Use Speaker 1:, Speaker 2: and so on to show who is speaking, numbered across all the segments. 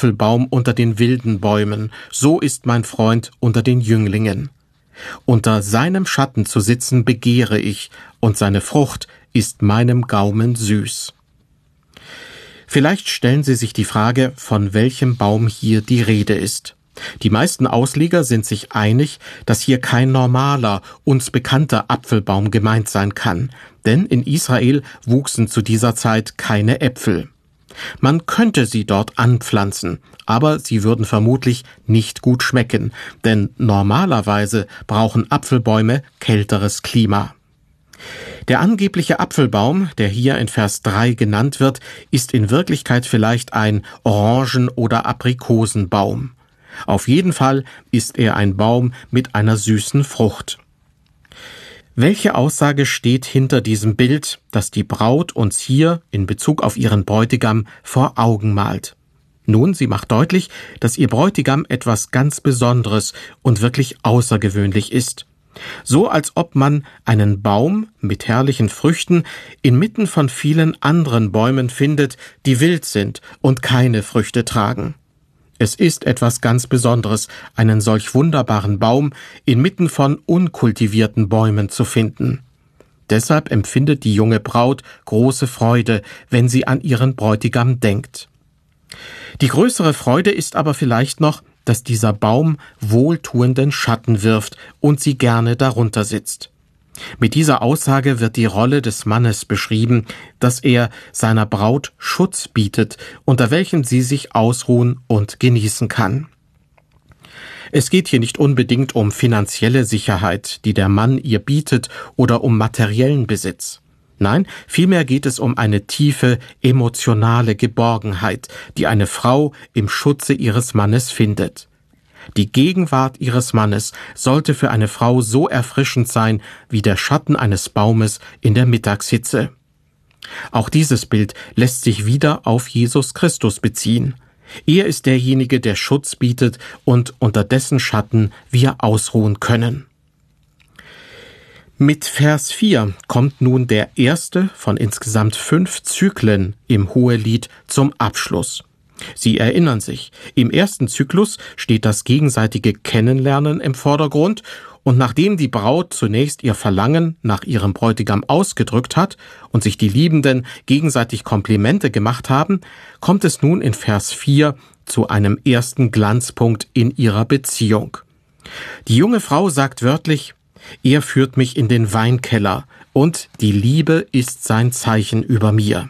Speaker 1: Apfelbaum unter den wilden Bäumen, so ist mein Freund unter den Jünglingen. Unter seinem Schatten zu sitzen begehre ich, und seine Frucht ist meinem Gaumen süß. Vielleicht stellen Sie sich die Frage, von welchem Baum hier die Rede ist. Die meisten Ausleger sind sich einig, dass hier kein normaler, uns bekannter Apfelbaum gemeint sein kann, denn in Israel wuchsen zu dieser Zeit keine Äpfel. Man könnte sie dort anpflanzen, aber sie würden vermutlich nicht gut schmecken, denn normalerweise brauchen Apfelbäume kälteres Klima. Der angebliche Apfelbaum, der hier in Vers 3 genannt wird, ist in Wirklichkeit vielleicht ein Orangen- oder Aprikosenbaum. Auf jeden Fall ist er ein Baum mit einer süßen Frucht. Welche Aussage steht hinter diesem Bild, das die Braut uns hier in Bezug auf ihren Bräutigam vor Augen malt? Nun, sie macht deutlich, dass ihr Bräutigam etwas ganz Besonderes und wirklich außergewöhnlich ist. So als ob man einen Baum mit herrlichen Früchten inmitten von vielen anderen Bäumen findet, die wild sind und keine Früchte tragen. Es ist etwas ganz Besonderes, einen solch wunderbaren Baum inmitten von unkultivierten Bäumen zu finden. Deshalb empfindet die junge Braut große Freude, wenn sie an ihren Bräutigam denkt. Die größere Freude ist aber vielleicht noch, dass dieser Baum wohltuenden Schatten wirft und sie gerne darunter sitzt. Mit dieser Aussage wird die Rolle des Mannes beschrieben, dass er seiner Braut Schutz bietet, unter welchem sie sich ausruhen und genießen kann. Es geht hier nicht unbedingt um finanzielle Sicherheit, die der Mann ihr bietet, oder um materiellen Besitz. Nein, vielmehr geht es um eine tiefe, emotionale Geborgenheit, die eine Frau im Schutze ihres Mannes findet. Die Gegenwart ihres Mannes sollte für eine Frau so erfrischend sein wie der Schatten eines Baumes in der Mittagshitze. Auch dieses Bild lässt sich wieder auf Jesus Christus beziehen. Er ist derjenige, der Schutz bietet und unter dessen Schatten wir ausruhen können. Mit Vers 4 kommt nun der erste von insgesamt 5 Zyklen im Hohelied zum Abschluss. Sie erinnern sich, im ersten Zyklus steht das gegenseitige Kennenlernen im Vordergrund, und nachdem die Braut zunächst ihr Verlangen nach ihrem Bräutigam ausgedrückt hat und sich die Liebenden gegenseitig Komplimente gemacht haben, kommt es nun in Vers 4 zu einem ersten Glanzpunkt in ihrer Beziehung. Die junge Frau sagt wörtlich: Er führt mich in den Weinkeller, und die Liebe ist sein Zeichen über mir.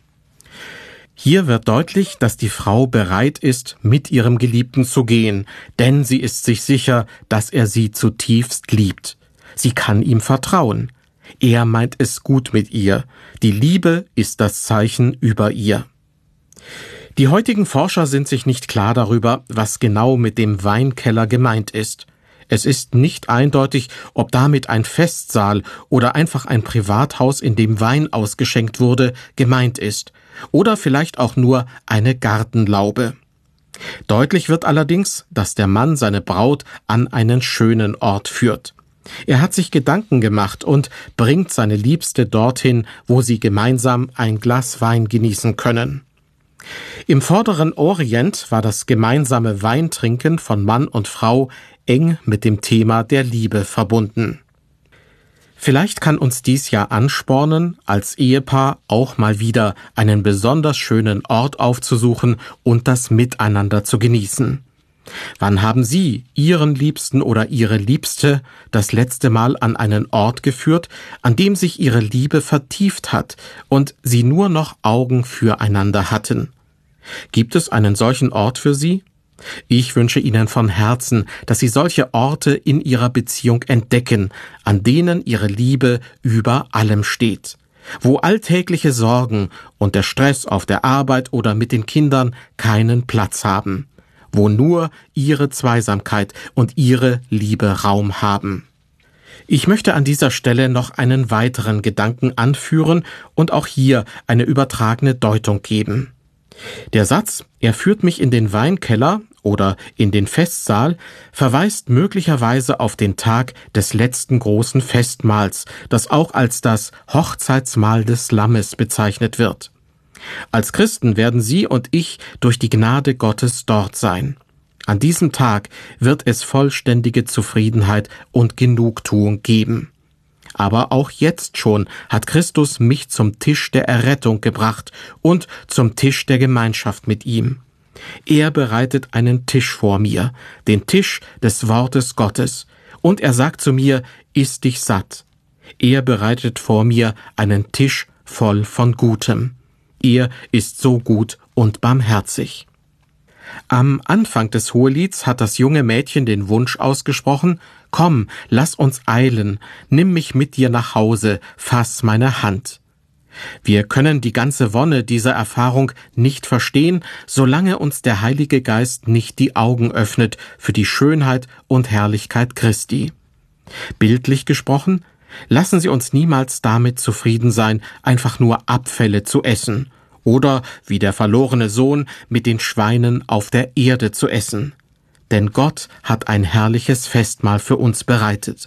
Speaker 1: Hier wird deutlich, dass die Frau bereit ist, mit ihrem Geliebten zu gehen, denn sie ist sich sicher, dass er sie zutiefst liebt. Sie kann ihm vertrauen. Er meint es gut mit ihr. Die Liebe ist das Zeichen über ihr. Die heutigen Forscher sind sich nicht klar darüber, was genau mit dem Weinkeller gemeint ist. Es ist nicht eindeutig, ob damit ein Festsaal oder einfach ein Privathaus, in dem Wein ausgeschenkt wurde, gemeint ist, oder vielleicht auch nur eine Gartenlaube. Deutlich wird allerdings, dass der Mann seine Braut an einen schönen Ort führt. Er hat sich Gedanken gemacht und bringt seine Liebste dorthin, wo sie gemeinsam ein Glas Wein genießen können. Im vorderen Orient war das gemeinsame Weintrinken von Mann und Frau eng mit dem Thema der Liebe verbunden. Vielleicht kann uns dies ja anspornen, als Ehepaar auch mal wieder einen besonders schönen Ort aufzusuchen und das Miteinander zu genießen. Wann haben Sie Ihren Liebsten oder Ihre Liebste das letzte Mal an einen Ort geführt, an dem sich Ihre Liebe vertieft hat und Sie nur noch Augen füreinander hatten? Gibt es einen solchen Ort für Sie? Ich wünsche Ihnen von Herzen, dass Sie solche Orte in Ihrer Beziehung entdecken, an denen Ihre Liebe über allem steht, wo alltägliche Sorgen und der Stress auf der Arbeit oder mit den Kindern keinen Platz haben, wo nur Ihre Zweisamkeit und Ihre Liebe Raum haben. Ich möchte an dieser Stelle noch einen weiteren Gedanken anführen und auch hier eine übertragene Deutung geben. Der Satz, er führt mich in den Weinkeller oder in den Festsaal, verweist möglicherweise auf den Tag des letzten großen Festmahls, das auch als das Hochzeitsmahl des Lammes bezeichnet wird. Als Christen werden Sie und ich durch die Gnade Gottes dort sein. An diesem Tag wird es vollständige Zufriedenheit und Genugtuung geben. Aber auch jetzt schon hat Christus mich zum Tisch der Errettung gebracht und zum Tisch der Gemeinschaft mit ihm. Er bereitet einen Tisch vor mir, den Tisch des Wortes Gottes, und er sagt zu mir, iss dich satt. Er bereitet vor mir einen Tisch voll von Gutem. Er ist so gut und barmherzig. Am Anfang des Hohelieds hat das junge Mädchen den Wunsch ausgesprochen, komm, lass uns eilen, nimm mich mit dir nach Hause, fass meine Hand. Wir können die ganze Wonne dieser Erfahrung nicht verstehen, solange uns der Heilige Geist nicht die Augen öffnet für die Schönheit und Herrlichkeit Christi. Bildlich gesprochen, lassen Sie uns niemals damit zufrieden sein, einfach nur Abfälle zu essen oder, wie der verlorene Sohn, mit den Schweinen auf der Erde zu essen. Denn Gott hat ein herrliches Festmahl für uns bereitet.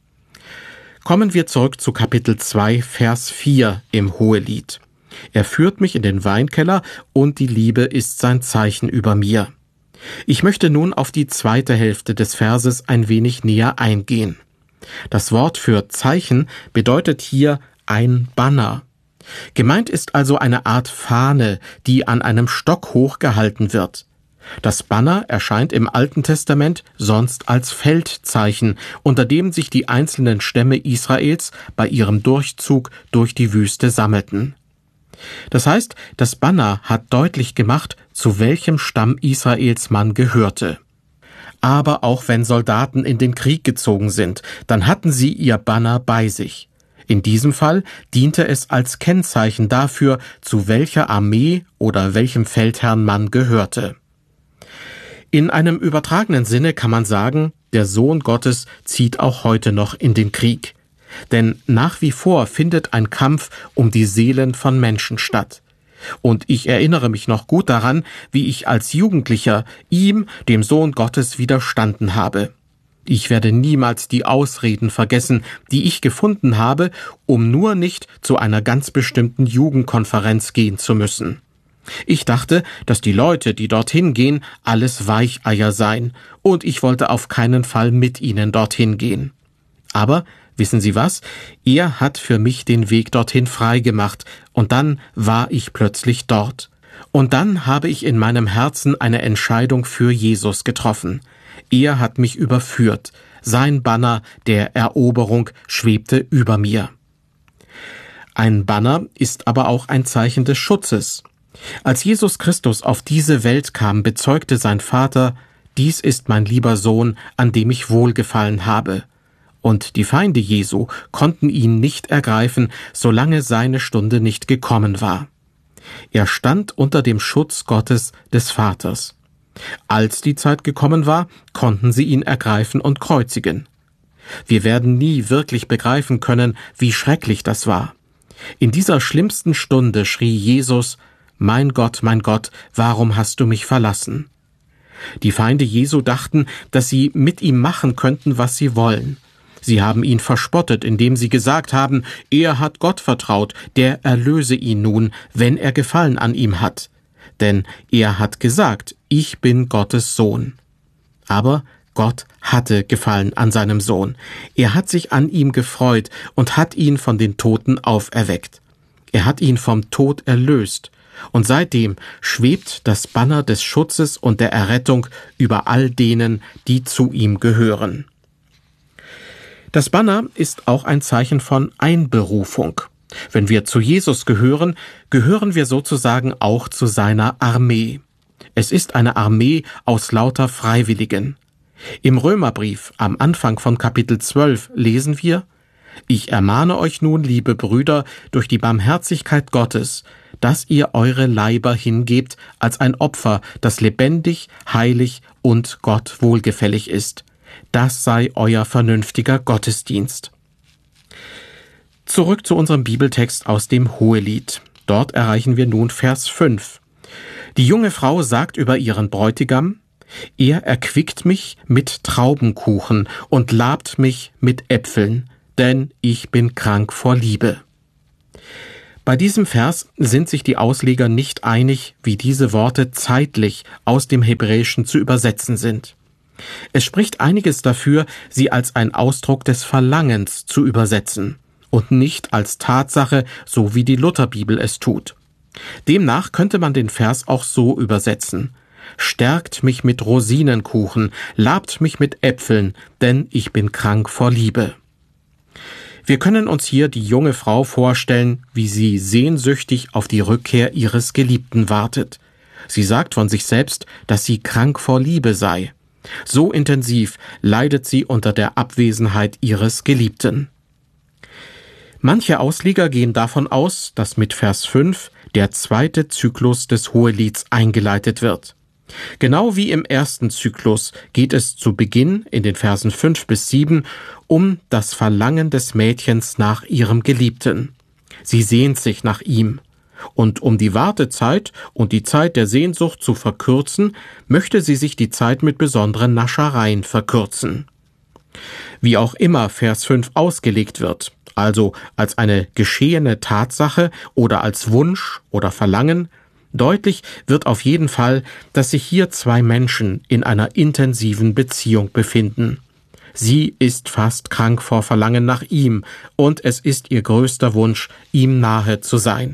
Speaker 1: Kommen wir zurück zu Kapitel 2, Vers 4 im Hohelied. Er führt mich in den Weinkeller und die Liebe ist sein Zeichen über mir. Ich möchte nun auf die zweite Hälfte des Verses ein wenig näher eingehen. Das Wort für Zeichen bedeutet hier ein Banner. Gemeint ist also eine Art Fahne, die an einem Stock hochgehalten wird. Das Banner erscheint im Alten Testament sonst als Feldzeichen, unter dem sich die einzelnen Stämme Israels bei ihrem Durchzug durch die Wüste sammelten. Das heißt, das Banner hat deutlich gemacht, zu welchem Stamm Israels man gehörte. Aber auch wenn Soldaten in den Krieg gezogen sind, dann hatten sie ihr Banner bei sich. In diesem Fall diente es als Kennzeichen dafür, zu welcher Armee oder welchem Feldherrn man gehörte. In einem übertragenen Sinne kann man sagen, der Sohn Gottes zieht auch heute noch in den Krieg. Denn nach wie vor findet ein Kampf um die Seelen von Menschen statt. Und ich erinnere mich noch gut daran, wie ich als Jugendlicher ihm, dem Sohn Gottes, widerstanden habe. Ich werde niemals die Ausreden vergessen, die ich gefunden habe, um nur nicht zu einer ganz bestimmten Jugendkonferenz gehen zu müssen. Ich dachte, dass die Leute, die dorthin gehen, alles Weicheier seien, und ich wollte auf keinen Fall mit ihnen dorthin gehen. Aber, wissen Sie was? Er hat für mich den Weg dorthin freigemacht, und dann war ich plötzlich dort. Und dann habe ich in meinem Herzen eine Entscheidung für Jesus getroffen. Er hat mich überführt. Sein Banner der Eroberung schwebte über mir. Ein Banner ist aber auch ein Zeichen des Schutzes. Als Jesus Christus auf diese Welt kam, bezeugte sein Vater, dies ist mein lieber Sohn, an dem ich wohlgefallen habe. Und die Feinde Jesu konnten ihn nicht ergreifen, solange seine Stunde nicht gekommen war. Er stand unter dem Schutz Gottes des Vaters. Als die Zeit gekommen war, konnten sie ihn ergreifen und kreuzigen. Wir werden nie wirklich begreifen können, wie schrecklich das war. In dieser schlimmsten Stunde schrie Jesus, mein Gott, warum hast du mich verlassen? Die Feinde Jesu dachten, dass sie mit ihm machen könnten, was sie wollen. Sie haben ihn verspottet, indem sie gesagt haben, er hat Gott vertraut, der erlöse ihn nun, wenn er Gefallen an ihm hat. Denn er hat gesagt, ich bin Gottes Sohn. Aber Gott hatte Gefallen an seinem Sohn. Er hat sich an ihm gefreut und hat ihn von den Toten auferweckt. Er hat ihn vom Tod erlöst. Und seitdem schwebt das Banner des Schutzes und der Errettung über all denen, die zu ihm gehören. Das Banner ist auch ein Zeichen von Einberufung. Wenn wir zu Jesus gehören, gehören wir sozusagen auch zu seiner Armee. Es ist eine Armee aus lauter Freiwilligen. Im Römerbrief am Anfang von Kapitel 12 lesen wir: Ich ermahne euch nun, liebe Brüder, durch die Barmherzigkeit Gottes, dass ihr eure Leiber hingebt als ein Opfer, das lebendig, heilig und Gott wohlgefällig ist. Das sei euer vernünftiger Gottesdienst. Zurück zu unserem Bibeltext aus dem Hohelied. Dort erreichen wir nun Vers 5. Die junge Frau sagt über ihren Bräutigam: Er erquickt mich mit Traubenkuchen und labt mich mit Äpfeln, denn ich bin krank vor Liebe. Bei diesem Vers sind sich die Ausleger nicht einig, wie diese Worte zeitlich aus dem Hebräischen zu übersetzen sind. Es spricht einiges dafür, sie als ein Ausdruck des Verlangens zu übersetzen und nicht als Tatsache, so wie die Lutherbibel es tut. Demnach könnte man den Vers auch so übersetzen: Stärkt mich mit Rosinenkuchen, labt mich mit Äpfeln, denn ich bin krank vor Liebe. Wir können uns hier die junge Frau vorstellen, wie sie sehnsüchtig auf die Rückkehr ihres Geliebten wartet. Sie sagt von sich selbst, dass sie krank vor Liebe sei. So intensiv leidet sie unter der Abwesenheit ihres Geliebten. Manche Ausleger gehen davon aus, dass mit Vers 5 der zweite Zyklus des Hohelieds eingeleitet wird. Genau wie im ersten Zyklus geht es zu Beginn in den Versen 5 bis 7 um das Verlangen des Mädchens nach ihrem Geliebten. Sie sehnt sich nach ihm. Und um die Wartezeit und die Zeit der Sehnsucht zu verkürzen, möchte sie sich die Zeit mit besonderen Naschereien verkürzen. Wie auch immer Vers 5 ausgelegt wird, also als eine geschehene Tatsache oder als Wunsch oder Verlangen, deutlich wird auf jeden Fall, dass sich hier zwei Menschen in einer intensiven Beziehung befinden. Sie ist fast krank vor Verlangen nach ihm, und es ist ihr größter Wunsch, ihm nahe zu sein.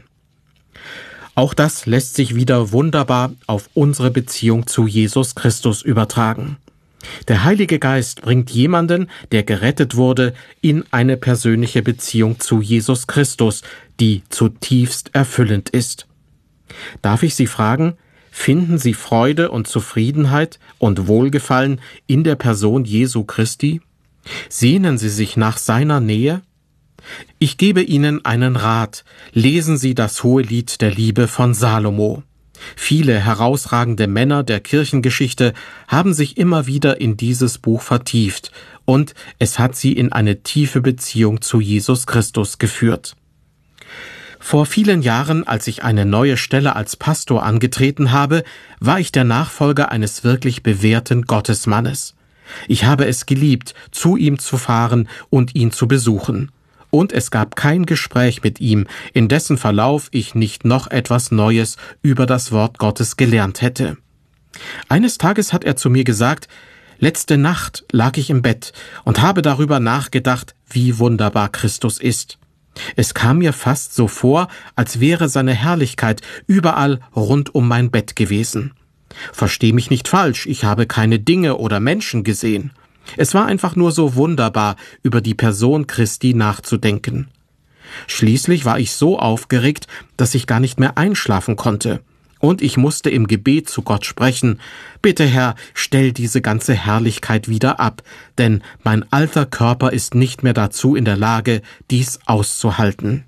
Speaker 1: Auch das lässt sich wieder wunderbar auf unsere Beziehung zu Jesus Christus übertragen. Der Heilige Geist bringt jemanden, der gerettet wurde, in eine persönliche Beziehung zu Jesus Christus, die zutiefst erfüllend ist. Darf ich Sie fragen, finden Sie Freude und Zufriedenheit und Wohlgefallen in der Person Jesu Christi? Sehnen Sie sich nach seiner Nähe? Ich gebe Ihnen einen Rat: Lesen Sie das Hohelied der Liebe von Salomo. Viele herausragende Männer der Kirchengeschichte haben sich immer wieder in dieses Buch vertieft, und es hat sie in eine tiefe Beziehung zu Jesus Christus geführt. Vor vielen Jahren, als ich eine neue Stelle als Pastor angetreten habe, war ich der Nachfolger eines wirklich bewährten Gottesmannes. Ich habe es geliebt, zu ihm zu fahren und ihn zu besuchen. Und es gab kein Gespräch mit ihm, in dessen Verlauf ich nicht noch etwas Neues über das Wort Gottes gelernt hätte. Eines Tages hat er zu mir gesagt: Letzte Nacht lag ich im Bett und habe darüber nachgedacht, wie wunderbar Christus ist. Es kam mir fast so vor, als wäre seine Herrlichkeit überall rund um mein Bett gewesen. Versteh mich nicht falsch, ich habe keine Dinge oder Menschen gesehen. Es war einfach nur so wunderbar, über die Person Christi nachzudenken. Schließlich war ich so aufgeregt, dass ich gar nicht mehr einschlafen konnte. Und ich musste im Gebet zu Gott sprechen: Bitte, Herr, stell diese ganze Herrlichkeit wieder ab, denn mein alter Körper ist nicht mehr dazu in der Lage, dies auszuhalten.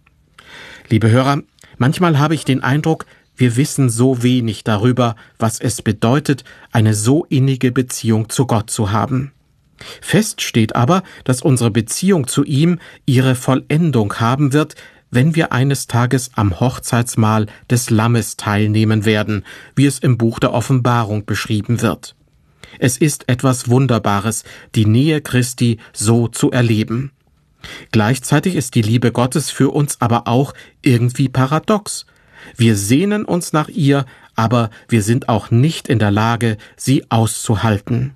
Speaker 1: Liebe Hörer, manchmal habe ich den Eindruck, wir wissen so wenig darüber, was es bedeutet, eine so innige Beziehung zu Gott zu haben. Fest steht aber, dass unsere Beziehung zu ihm ihre Vollendung haben wird, wenn wir eines Tages am Hochzeitsmahl des Lammes teilnehmen werden, wie es im Buch der Offenbarung beschrieben wird. Es ist etwas Wunderbares, die Nähe Christi so zu erleben. Gleichzeitig ist die Liebe Gottes für uns aber auch irgendwie paradox. Wir sehnen uns nach ihr, aber wir sind auch nicht in der Lage, sie auszuhalten.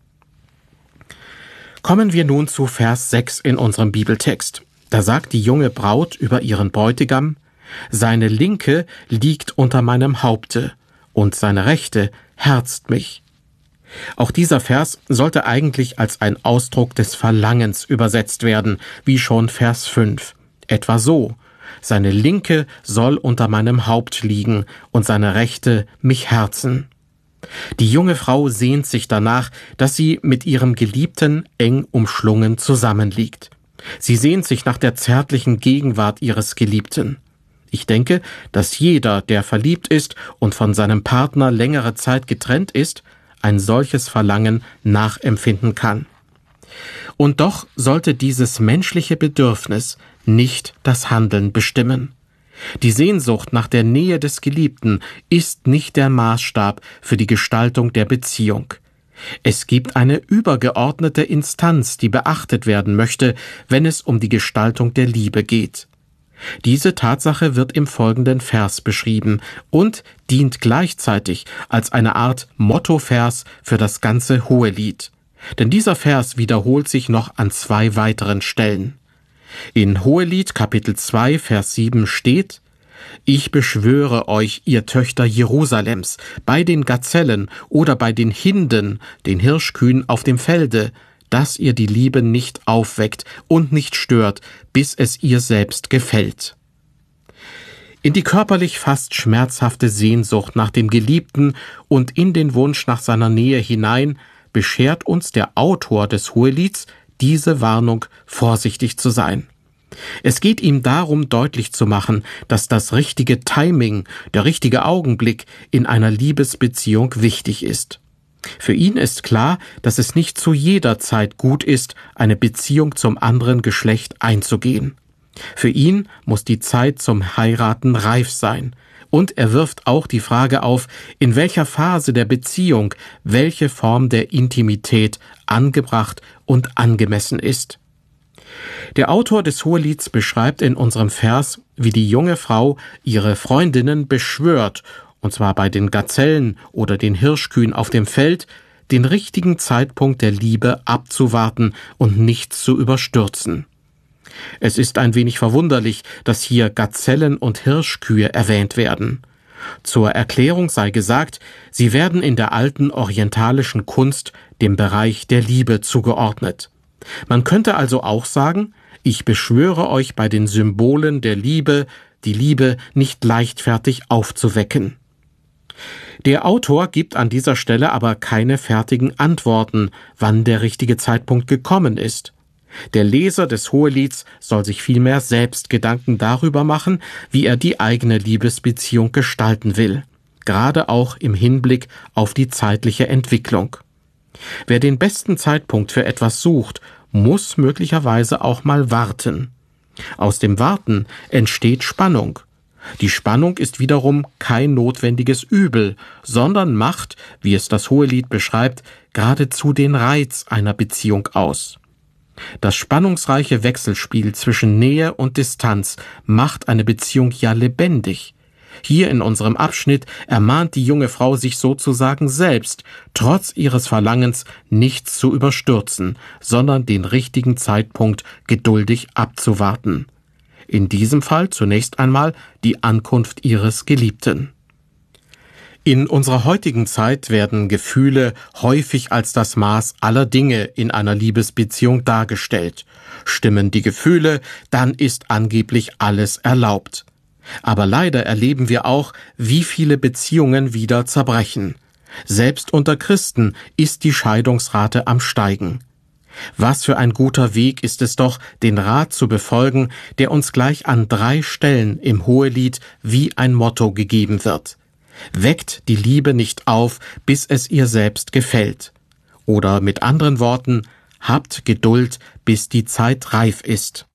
Speaker 1: Kommen wir nun zu Vers 6 in unserem Bibeltext. Da sagt die junge Braut über ihren Bräutigam: Seine Linke liegt unter meinem Haupte, und seine Rechte herzt mich. Auch dieser Vers sollte eigentlich als ein Ausdruck des Verlangens übersetzt werden, wie schon Vers 5. Etwa so: Seine Linke soll unter meinem Haupt liegen und seine Rechte mich herzen. Die junge Frau sehnt sich danach, dass sie mit ihrem Geliebten eng umschlungen zusammenliegt. Sie sehnt sich nach der zärtlichen Gegenwart ihres Geliebten. Ich denke, dass jeder, der verliebt ist und von seinem Partner längere Zeit getrennt ist, ein solches Verlangen nachempfinden kann. Und doch sollte dieses menschliche Bedürfnis nicht das Handeln bestimmen. Die Sehnsucht nach der Nähe des Geliebten ist nicht der Maßstab für die Gestaltung der Beziehung. Es gibt eine übergeordnete Instanz, die beachtet werden möchte, wenn es um die Gestaltung der Liebe geht. Diese Tatsache wird im folgenden Vers beschrieben und dient gleichzeitig als eine Art Mottovers für das ganze Hohelied. Denn dieser Vers wiederholt sich noch an 2 weiteren Stellen. In Hohelied Kapitel 2, Vers 7 steht: Ich beschwöre euch, ihr Töchter Jerusalems, bei den Gazellen oder bei den Hinden, den Hirschkühen auf dem Felde, dass ihr die Liebe nicht aufweckt und nicht stört, bis es ihr selbst gefällt. In die körperlich fast schmerzhafte Sehnsucht nach dem Geliebten und in den Wunsch nach seiner Nähe hinein beschert uns der Autor des Hohelieds diese Warnung, vorsichtig zu sein. Es geht ihm darum, deutlich zu machen, dass das richtige Timing, der richtige Augenblick in einer Liebesbeziehung wichtig ist. Für ihn ist klar, dass es nicht zu jeder Zeit gut ist, eine Beziehung zum anderen Geschlecht einzugehen. Für ihn muss die Zeit zum Heiraten reif sein. Und er wirft auch die Frage auf, in welcher Phase der Beziehung welche Form der Intimität angebracht und angemessen ist. Der Autor des Hohelieds beschreibt in unserem Vers, wie die junge Frau ihre Freundinnen beschwört, und zwar bei den Gazellen oder den Hirschkühen auf dem Feld, den richtigen Zeitpunkt der Liebe abzuwarten und nichts zu überstürzen. Es ist ein wenig verwunderlich, dass hier Gazellen und Hirschkühe erwähnt werden. Zur Erklärung sei gesagt, sie werden in der alten orientalischen Kunst dem Bereich der Liebe zugeordnet. Man könnte also auch sagen, ich beschwöre euch bei den Symbolen der Liebe, die Liebe nicht leichtfertig aufzuwecken. Der Autor gibt an dieser Stelle aber keine fertigen Antworten, wann der richtige Zeitpunkt gekommen ist. Der Leser des Hohelieds soll sich vielmehr selbst Gedanken darüber machen, wie er die eigene Liebesbeziehung gestalten will, gerade auch im Hinblick auf die zeitliche Entwicklung. Wer den besten Zeitpunkt für etwas sucht, muss möglicherweise auch mal warten. Aus dem Warten entsteht Spannung. Die Spannung ist wiederum kein notwendiges Übel, sondern macht, wie es das Hohelied beschreibt, geradezu den Reiz einer Beziehung aus. Das spannungsreiche Wechselspiel zwischen Nähe und Distanz macht eine Beziehung ja lebendig. Hier in unserem Abschnitt ermahnt die junge Frau sich sozusagen selbst, trotz ihres Verlangens nichts zu überstürzen, sondern den richtigen Zeitpunkt geduldig abzuwarten. In diesem Fall zunächst einmal die Ankunft ihres Geliebten. In unserer heutigen Zeit werden Gefühle häufig als das Maß aller Dinge in einer Liebesbeziehung dargestellt. Stimmen die Gefühle, dann ist angeblich alles erlaubt. Aber leider erleben wir auch, wie viele Beziehungen wieder zerbrechen. Selbst unter Christen ist die Scheidungsrate am Steigen. Was für ein guter Weg ist es doch, den Rat zu befolgen, der uns gleich an 3 Stellen im Hohelied wie ein Motto gegeben wird. Weckt die Liebe nicht auf, bis es ihr selbst gefällt. Oder mit anderen Worten, habt Geduld, bis die Zeit reif ist.